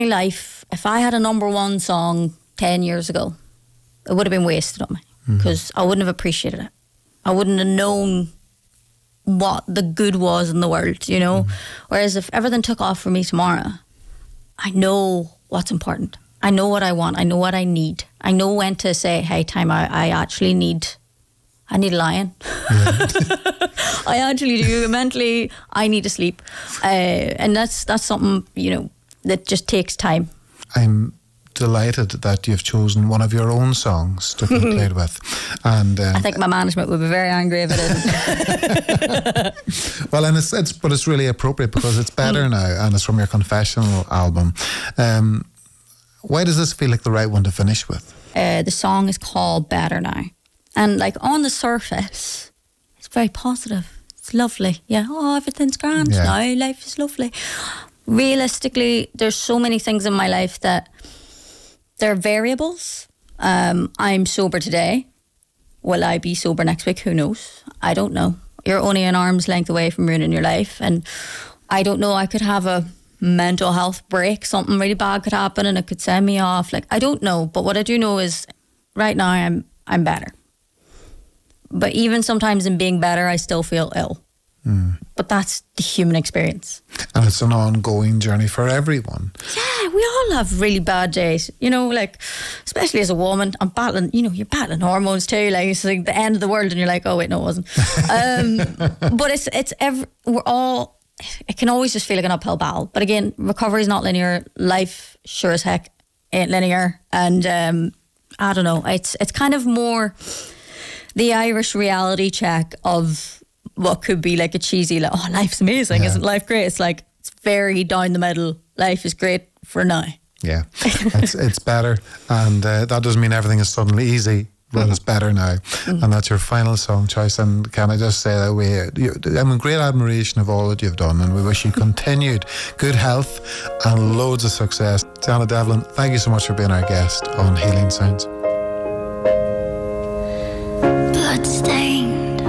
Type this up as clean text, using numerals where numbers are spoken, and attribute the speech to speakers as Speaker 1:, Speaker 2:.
Speaker 1: life, if I had a number one song 10 years ago, it would have been wasted on me because I wouldn't have appreciated it. I wouldn't have known what the good was in the world, you know. Whereas if everything took off for me tomorrow, I know what's important. I know what I want. I know what I need. I know when to say, hey, time out, I need a lion. I actually do. Mentally, I need to sleep. And that's something, you know, that just takes time.
Speaker 2: I'm delighted that you've chosen one of your own songs to conclude with. And
Speaker 1: I think my management would be very angry if it isn't.
Speaker 2: Well, and it's really appropriate because it's Better Now, and it's from your Confessional album. Why does this feel like the right one to finish with?
Speaker 1: The song is called Better Now. And like on the surface, it's very positive. It's lovely. Yeah, oh, everything's grand now. Life is lovely. Realistically, there's so many things in my life that they're variables. I'm sober today. Will I be sober next week? Who knows? I don't know. You're only an arm's length away from ruining your life. And I don't know, I could have a mental health break. Something really bad could happen and it could send me off. Like, I don't know. But what I do know is right now I'm better. But even sometimes in being better, I still feel ill. But that's the human experience.
Speaker 2: And it's an ongoing journey for everyone.
Speaker 1: Yeah, we all have really bad days. You know, like, especially as a woman, I'm battling, you know, you're battling hormones too. Like, it's like the end of the world and you're like, oh, wait, no, it wasn't. But it can always just feel like an uphill battle. But again, recovery is not linear. Life sure as heck ain't linear. And I don't know, it's kind of more the Irish reality check of what could be like a cheesy, like, oh, life's amazing, isn't life great? It's like, it's very down the middle. Life is great for now. Yeah,
Speaker 2: it's better. And that doesn't mean everything is suddenly easy, but it's better now. And that's your final song choice. And can I just say that I'm in great admiration of all that you've done, and we wish you continued good health and loads of success. Tiana Devlin, thank you so much for being our guest on Healing Sounds.